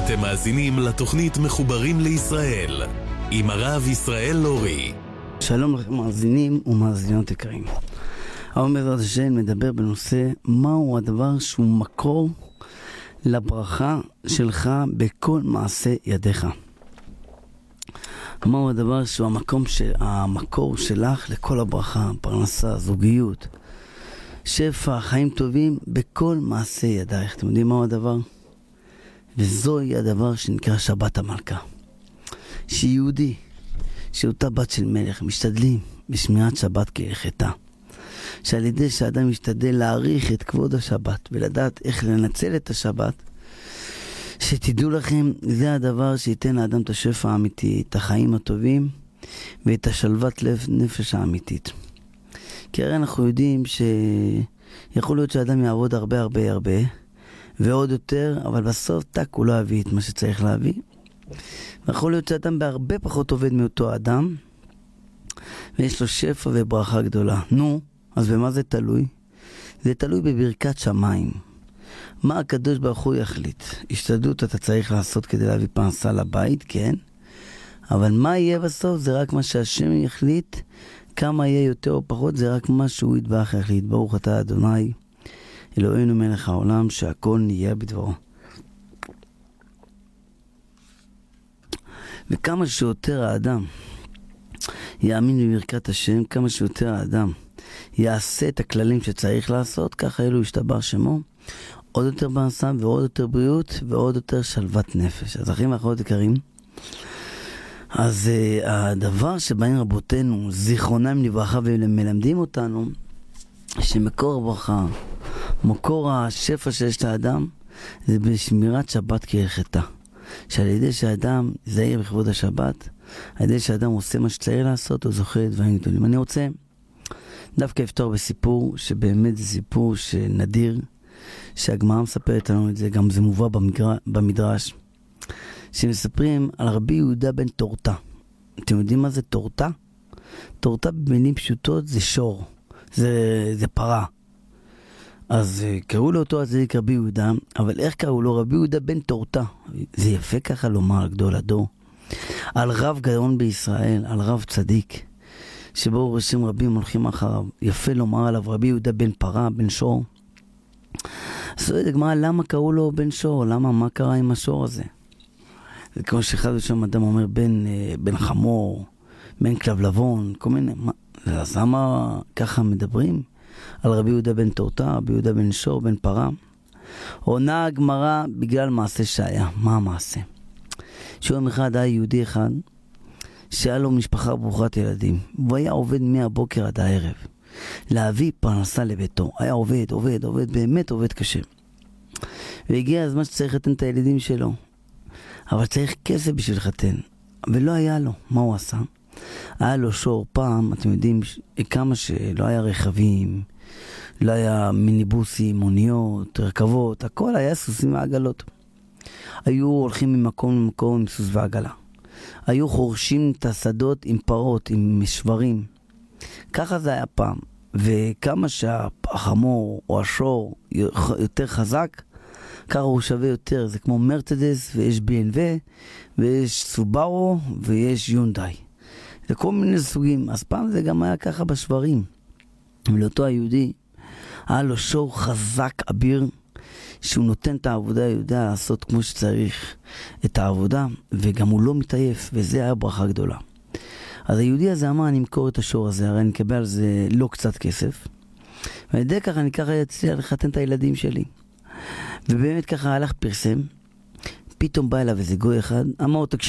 אתם מאזינים לתוכנית מחוברים לישראל עם הרב ישראל לורי. שלום לכם מאזינים ומאזינות יקרים. היום בעזרת השם מדבר בנושא מהו הדבר שהוא מקור לברכה שלך בכל מעשה ידיך. מהו הדבר שהוא המקור שלך לכל הברכה, פרנסה, זוגיות, שפע, חיים טובים בכל מעשה ידייך. אתם יודעים מהו הדבר? וזוהי הדבר שנקרא שבת המלכה. שיהודי, שאותה בת של מלך, משתדלים בשמירת שבת כהלכתה. שעל ידי שאדם משתדל להעריך את כבוד השבת ולדעת איך לנצל את השבת, שתדעו לכם, זה הדבר שייתן לאדם את השפע האמיתי, את החיים הטובים ואת השלוות לב נפש האמיתית. כי הרי אנחנו יודעים שיכול להיות שאדם יעבוד הרבה ועוד יותר, אבל בסוף הוא לא יביא את מה שצריך להביא. ויכול להיות שאדם בהרבה פחות עובד מאותו אדם ויש לו שפע וברכה גדולה. אז במה זה תלוי? זה תלוי בברכת שמיים. מה הקדוש ברוך הוא יחליט? השתדלות אתה צריך לעשות כדי להביא פרנסה לבית, כן? אבל מה יהיה בסוף? זה רק מה שהשם יחליט. כמה יהיה יותר או פחות, זה רק מה שהוא יתברך יחליט. ברוך אתה אדוני אלוהינו מלך העולם, שהכל נהיה בדברו. וכמה שיותר האדם יאמין בברכת השם, כמה שיותר האדם יעשה את הכללים שצריך לעשות, ככה אלו ישתבח שמו, עוד יותר פרנסה ועוד יותר בריאות ועוד יותר שלוות נפש. אז אחים ואחיות יקרים, אז הדבר שבאים רבותינו זיכרונם לברכה ומלמדים אותנו, שמקור הברכה, מקור השפע שיש לאדם, זה בשמירת שבת כהלכתה. שעל ידי שהאדם זהיר בכבוד השבת, על ידי שהאדם עושה מה שצריך לעשות, הוא זוכה דברים גדולים. אני רוצה דווקא לפתור בסיפור, שבאמת זה סיפור שנדיר, שהגמרא מספרת לנו את זה, גם זה מובא במדרש, שמספרים על רבי יהודה בן תורתה. אתם יודעים מה זה תורתה? תורתה במילים פשוטות זה שור, זה פרה. אז קראו לו אותו הצדיק רבי יהודה, אבל איך קראו לו? רבי יהודה בן תורתה. זה יפה ככה לומר גדול הדור. על רב גאון בישראל, על רב צדיק, שבו ראשים רבים הולכים אחריו. יפה לומר עליו רבי יהודה בן פרה, בן שור. אז הגמרא, למה קראו לו בן שור? מה קרה עם השור הזה? זה כמו שאחד ושם אדם אומר בן חמור, בן כלב לבון, כל מיני. אז למה ככה מדברים על רבי יהודה בן תורתה, רבי יהודה בן שור, בן פרה? עונה הגמרא בגלל מעשה שהיה. מה המעשה? שיום אחד היה יהודי אחד שהיה לו משפחה ברוכת ילדים, והוא היה עובד מהבוקר עד הערב להביא פרנסה לביתו. היה עובד, באמת עובד קשה. והגיע הזמן שצריך לתן את הילדים שלו, אבל צריך כסף בשביל לחתן, ולא היה לו. מה הוא עשה? היה לו שור. פעם, אתם יודעים, כמה שלא היה רכבים, לא היה מיניבוסים, מוניות, רכבות, הכל היה סוסים ועגלות. היו הולכים ממקום למקום עם סוס ועגלה. היו חורשים את השדות עם פרות, עם משברים. ככה זה היה פעם. וכמה שהחמור או השור יותר חזק, ככה הוא שווה יותר. זה כמו מרצדס, ויש BMW, ויש סובארו, ויש יונדאי. זה כל מיני סוגים. אז פעם זה גם היה ככה בשברים. ולאותו היהודי היה לו שור חזק, אביר, שהוא נותן את העבודה, יודע לעשות כמו שצריך את העבודה, וגם הוא לא מתעייף, וזה היה ברכה גדולה. אז היהודי הזה אמר, אני אמכור את השור הזה, הרי אני אקבל על זה לא קצת כסף, ועל ידי ככה אני ככה אצליח לחתן את הילדים שלי. ובאמת ככה הלך פרסם, פתאום בא אליו איזה גוי אחד, אמר,